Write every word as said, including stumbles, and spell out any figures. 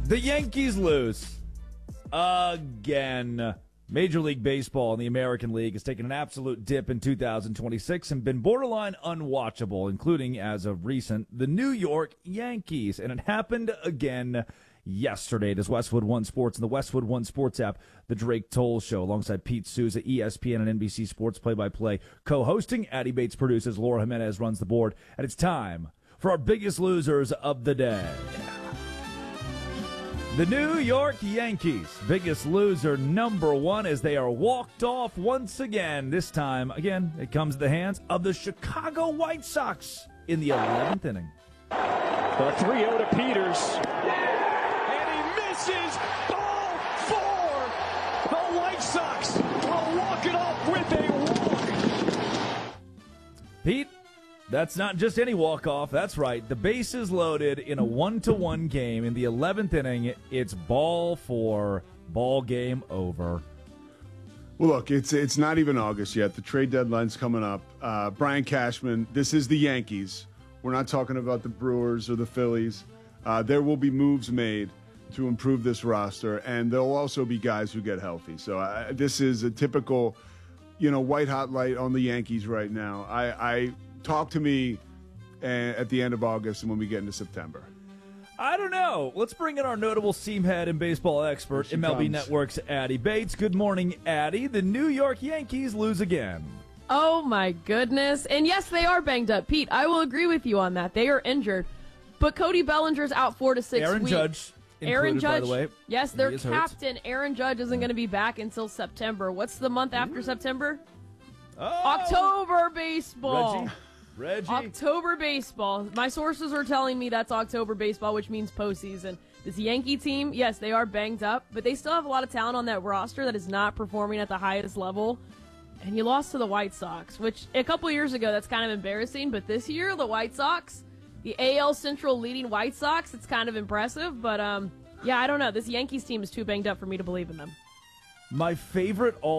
The Yankees lose again. Major League Baseball and the American League has taken an absolute dip in two thousand twenty-six and been borderline unwatchable, including, as of recent, the New York Yankees. And it happened again yesterday. It is Westwood One Sports and the Westwood One Sports app, the Drake Toll Show, alongside Pete Souza, E S P N and N B C Sports play-by-play. Co-hosting, Addie Bates produces, Laura Jimenez runs the board. And it's time for our biggest losers of the day. The New York Yankees, biggest loser number one, as they are walked off once again. This time, again, it comes to the hands of the Chicago White Sox in the eleventh inning. The three oh to Peters. And he misses. Ball four. The White Sox will walk it off with a walk. Pete, that's not just any walk-off. That's right. The bases loaded in a one-to-one game. In the eleventh inning, it's ball four, ball game over. Well, look, it's it's not even August yet. The trade deadline's coming up. Uh, Brian Cashman, this is the Yankees. We're not talking about the Brewers or the Phillies. Uh, there will be moves made to improve this roster, and there will also be guys who get healthy. So uh, this is a typical, you know, white-hot light on the Yankees right now. I... I Talk to me uh, at the end of August and when we get into September. I don't know. Let's bring in our notable seamhead and baseball expert, M L B comes. Network's Addie Bates. Good morning, Addie. The New York Yankees lose again. Oh, my goodness. And yes, they are banged up. Pete, I will agree with you on that. They are injured. But Cody Bellinger's out four to six Aaron weeks. Judge included, Aaron Judge, by the way. yes, their He is hurt. captain, Aaron Judge, isn't going to be back until September. What's the month after September? Oh, October baseball. Reggie. Reggie. October baseball. My sources are telling me that's October baseball, which means postseason. This Yankee team, yes, they are banged up, but they still have a lot of talent on that roster that is not performing at the highest level. And you lost to the White Sox, which a couple years ago, that's kind of embarrassing. But this year, the White Sox, the A L Central leading White Sox, it's kind of impressive. But, um, yeah, I don't know. This Yankees team is too banged up for me to believe in them. My favorite all